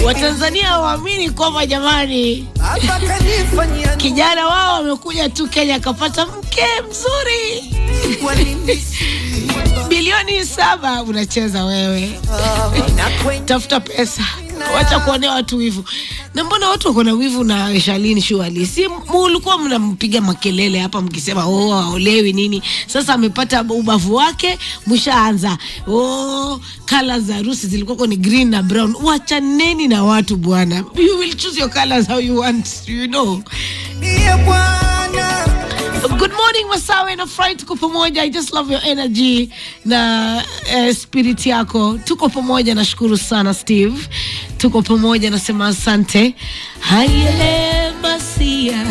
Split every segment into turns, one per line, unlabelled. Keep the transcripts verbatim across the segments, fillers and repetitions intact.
Watanzania waamini kwamba jamani kijana wao amekuja tu Kenya akapata mke mzuri. Bilioni saba unacheza wewe. Tafuta pesa. Wacha kuonea watu wivu. Na mbona watu wako na wivu na Shalini Shuali? Si mulikuwa mnampiga makelele hapa mkisema oh haolewi nini. Sasa amepata ubavu wake mshaanza. Oh colors za harusi zilikuwa ni green na brown. Wacha neni na watu bwana. You will choose your colors how you want, you know. Good morning Masawe na Friday, tuko pamoja. I just love your energy na uh, spirit yako. Tuko pamoja, nashukuru sana Steve. Tuko pamoja, nasema asante. Hayele Masia.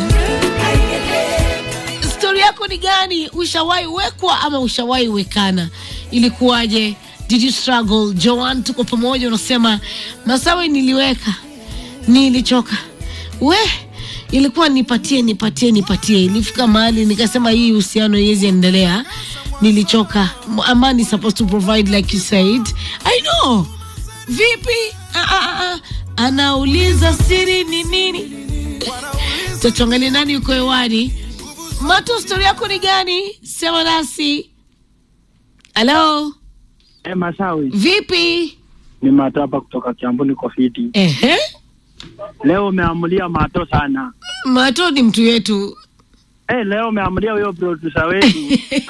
Story yako ni gani? Ushawahi wekwa ama ushawahi wekana? Ilikuwaje? Did you struggle? Joan, tuko pamoja, unasema Masawe niliweka, nilichoka. We ilikuwa nipatie nipatie nipatie, ilifika mahali nikasema hii uhusiano haiwezi endelea, nilichoka. Amani supposed to provide like you said. I know. Vipi? Ah, ah, ah. Anauliza siri ni nini? Tutuangalie nani yuko hewani. Mato, story yako ni gani? Sema nasi. Hello.
Eh, Masawi.
Vipi?
Ni Mato hapa kutoka Kiambu, niko fiti.
Ehe.
Leo umeamulia Mato sana.
Mato ni mtu wetu.
Eh, leo umeamulia huyo producer wetu.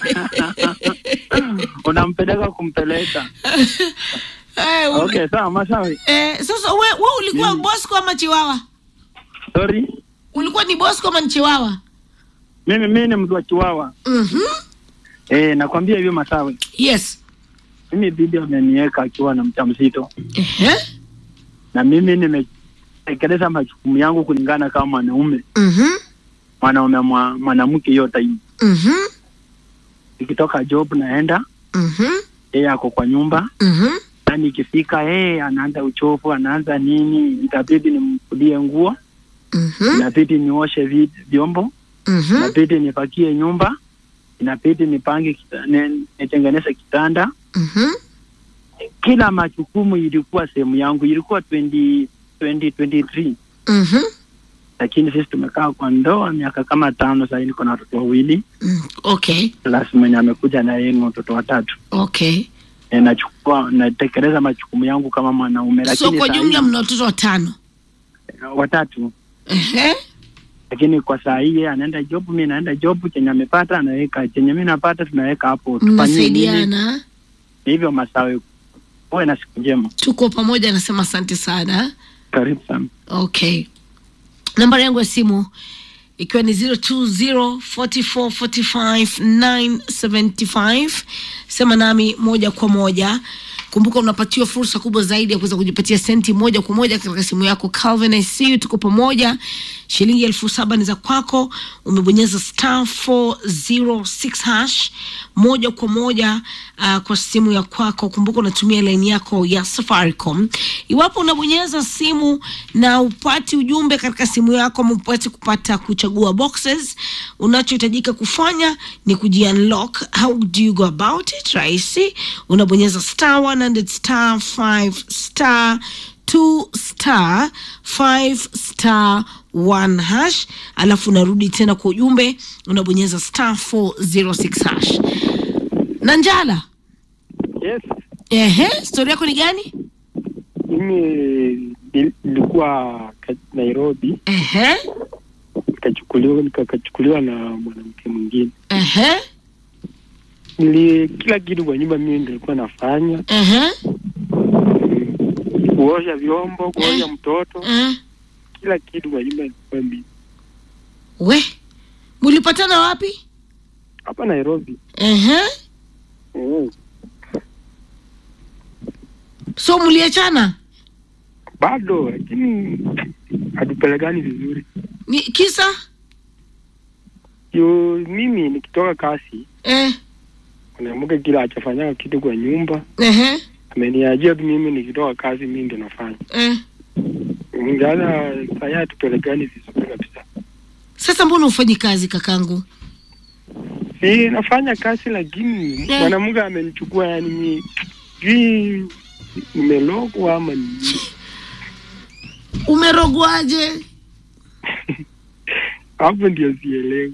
Unampeleka kumpeleka.
Eh,
okay, sawa Masawi.
Eh, sasa wewe we ulikuwa mm. Bosco ama Chiwawa?
Sorry?
Ulikuwa ni Bosco ama Chiwawa?
Mimi mimi ni mtu wa Chiwawa.
Mhm.
Eh, nakwambia hivyo Masawi.
Yes.
Mimi bibi ameniweka akiwa na mjamzito.
Ehe.
Na mimi nimetekeleza majukumu yangu kulingana kama mwanaume.
Mhm.
Mwanaume mwanamke yote hivi.
Mhm.
Nikitoka job naenda.
Mhm.
Yeye ako kwa nyumba.
Mhm.
Na nikifika yeye anaanza uchovu, anaanza nini, itabidi nimfulie nguo.
Mhm.
Inabidi nioshe vyombo.
Mhm.
Inabidi nipakie nyumba. Inabidi nipange nitengeneze kitanda.
Mhm.
Kila majukumu ilikuwa sehemu yangu, ilikuwa twenty twenty-three.
Mhm.
Lakini sisi tumekaa kwa ndoa miaka kama tano sasa, niko na watoto wawili.
Mm, okay.
Plus mwenye amekuja na yeye watoto watatu.
Okay.
E, nachukua natekeleza majukumu yangu kama mwanaume, lakini
so kwa jumla mna watoto watano?
Watatu.
Ehe.
Lakini kwa saa hii anaenda job, mimi naenda job, chenye amepata anaweka, chenye mimi napata tunaweka hapo,
tunasaidiana.
Hivyo Masawe, wewe na siku njema.
Tuko pamoja, nasema asante sana.
Karibu sana.
Okay. Namba yangu ya simu ikiwa ni zero two zero four four four five nine seven five. Sema nami moja kwa moja. Kumbuka unapatiwa fursa kubwa zaidi ya kuweza kujipatia senti moja kwa moja katika simu yako. Calvin, I see you, tuko pamoja. Shilingi elfu saba ni za kwako. Umebonyeza star four zero six hash moja kwa moja uh, kwa simu ya kwako. Kumbuka unatumia line yako ya Safaricom. Iwapo unabonyeza simu na upati ujumbe katika simu yako, mpati kupata kuchagua boxes, unachohitajika kufanya ni kuji-unlock. How do you go about it? Rahisi. Unabonyeza star one hundred star five star two star five star one hash, alafu unarudi tena kwa ujumbe, unabonyeza star four zero six hash. Nanjala.
Yes.
Ehe, story yako ni gani?
Mimi nilikuwa Nairobi.
Ehe.
Nikachukuliwa nikachukuliwa na mwanamke mwingine.
Ehe.
Nili kila kitu kwa nyumba mimi nilikuwa nafanya.
Ehe.
Kuosha vyombo, kuosha mtoto.
Eh.
Kila kitu kwa nyumba nilikuwa mimi.
We, mulipatana wapi?
Hapa Nairobi.
Ehe.
Mm.
So muliachana?
Bado, lakini hatupelekani vizuri.
Ni kisa?
Yo, mimi nikitoka kasi.
Eh.
Mwanamke kila achafanya kitu kwa nyumba.
Ehe.
Ameniajia mimi nikitoka kazi mimi ndio nafanya.
Eh.
Ngana saya tupelekani vizuri kabisa.
Sasa mbona ufanyi kazi kakangu?
Si nafanya kazi lakini
yeah.
Mwanamke amenichukua yani mimi nimelogwa ama
Umerogwaje?
Hapo ndio sielewi.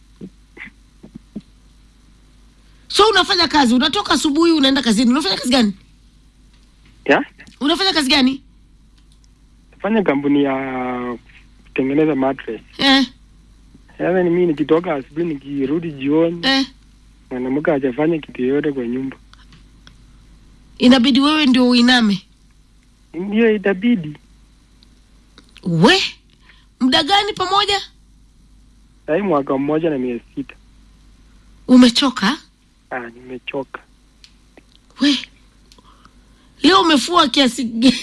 So unafanya kazi, unatoka asubuhi unaenda kazini. Unafanya kazi gani?
Ya?
Unafanya kazi gani?
Fanya kampuni ya kutengeneza mattress.
Eh.
Sasa ni mimi nikitoka asubuhi nikirudi jioni.
Eh.
Mwanamke hajafanya kitu yote kwa nyumba.
Inabidi wewe ndio uiname.
Ndio itabidi.
We? Muda gani pamoja?
Hai mwaka mmoja na miezi sita.
Umechoka?
Ah, nimechoka.
We. Leo umefua kiasi gani?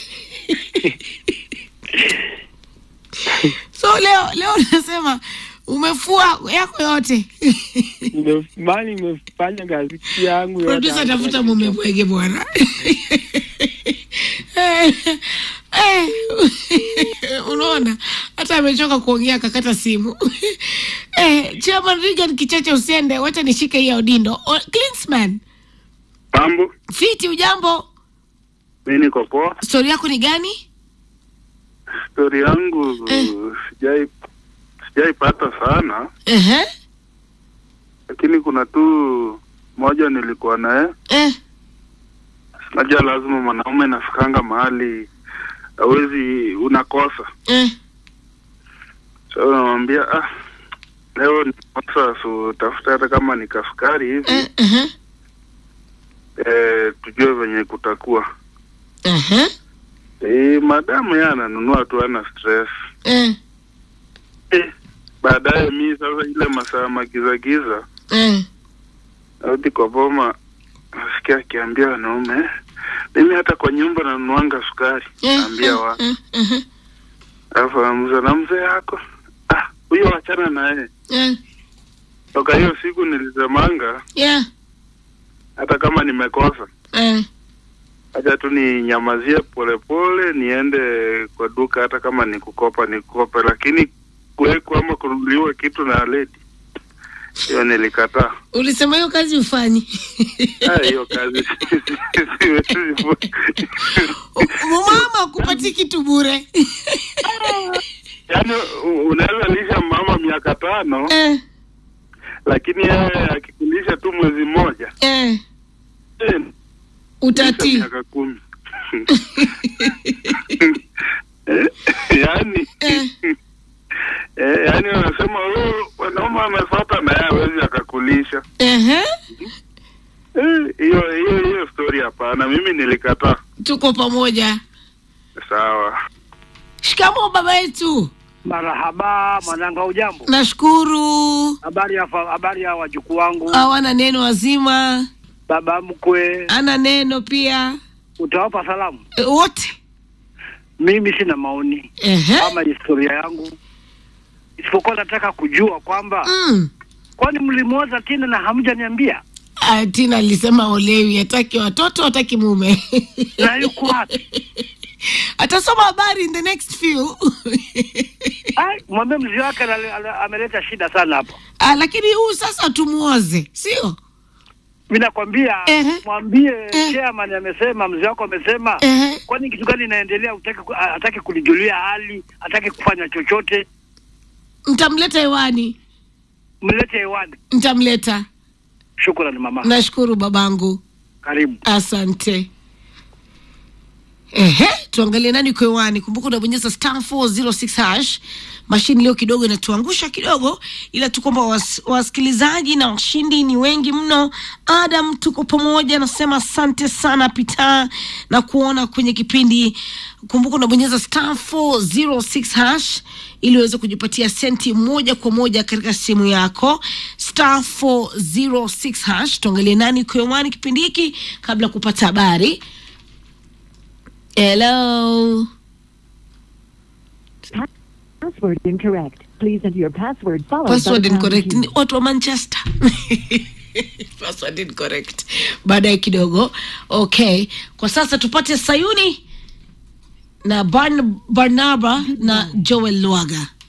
So leo leo unasema umefua yako yote.
Nimefanya nimefanya kazi yangu yote.
Producer tafuta mume bwege bwana. Eh. Eh. Unaona? Hata amechoka kuongea kakata simu. Eh, Chairman Regan Kicheche usiende, wacha nishike hii Odindo. Klinsman.
Mambo.
Fiti ujambo?
Mimi niko poa.
Story yako ni gani?
Story yangu
eh.
sijai sijaipata sana.
Eh. Uh-huh.
Lakini kuna tu moja nilikuwa naye.
Eh.
Najua lazima mwanaume nafikanga mahali hawezi unakosa.
Eh.
So namwambia ah leo nikosa so tafuta hata kama nikafukari hivi.
Eh. Uh-huh.
Eh tujue venye kutakuwa.
Uh-huh.
Eh madamu yeye ananunua tu ana stress.
Eh.
Eh baadaye mimi sasa ile masaa magiza giza.
Eh.
Rudi kwa boma nasikia akiambia wanaume mimi hata kwa nyumba nanunuanga sukari. Naambia wa.
Eh.
Alafu mzee na mzee yako. Ah, huyo achana naye.
Eh.
Toka hiyo siku nilisemanga.
Yeah.
Hata kama nimekosa.
Eh.
Acha tu ni nyamazie pole pole niende kwa duka hata kama nikukopa nikukope lakini kuwekwa ama kurudiwa kitu na lady. Hiyo nilikataa.
Ulisema hiyo kazi ufanyi.
Ah, hiyo kazi.
Mama kupati kitu bure.
Yaani unaweza lisha mama miaka tano.
Eh.
Lakini yeye akikulisha tu mwezi mmoja.
Eh.
Eh.
Utati.
Miaka kumi. Yaani.
Eh.
Eh, yaani wanasema wewe wanaume wamefuata na yeye hawezi akakulisha.
Ehe.
Eh, hiyo hiyo hiyo story hapana. Mimi nilikataa.
Tuko pamoja.
Sawa.
Shikamoo baba yetu.
Marahaba mwananga ujambo.
Nashukuru.
Habari ya habari ya wajukuu wangu.
Hawana neno wazima.
Baba mkwe.
Ana neno pia.
Utawapa salamu?
E, wote.
Mimi sina maoni.
Ehe.
Kama historia yangu. Isipokuwa nataka kujua kwamba
Mm.
kwani mlimoza Tina na hamjaniambia?
Ah, Tina alisema olewi, hataki watoto, hataki mume.
Na yuko wapi?
Atasoma habari in the next few.
Ai, mwambie mzee wake ameleta shida sana hapo.
Ah, lakini huu sasa tumuoze, sio?
Mimi nakwambia
Uh-huh.
mwambie
Uh-huh.
chairman amesema, mzee wako amesema,
Uh-huh.
kwani kitu gani inaendelea utaki ataki kulijulia hali, ataki kufanya chochote.
Mtamleta hewani.
Mlete hewani.
Mtamleta.
Shukrani mama.
Nashukuru babangu.
Karibu.
Asante. Ehe, tuangalie nani kwa hewani. Kumbuka unabonyeza star four zero six hash. Mashine leo kidogo inatuangusha kidogo, ila tukomba was, wasikilizaji na washindi ni wengi mno. Adam tuko pamoja, nasema asante sana Pita na kuona kwenye kipindi. Kumbuka unabonyeza star four zero six hash ili uweze kujipatia senti moja kwa moja katika simu yako. Star four zero six hash. Tuangalie nani kwa hewani kipindi hiki kabla kupata habari. Hello.
Password incorrect. Please enter your password followed
Password
by the pound
incorrect.
key.
Ni watu wa Manchester. Password incorrect. Baadaye kidogo. Okay. Kwa sasa tupate Sayuni na Barn Barnaba na Joel Lwaga.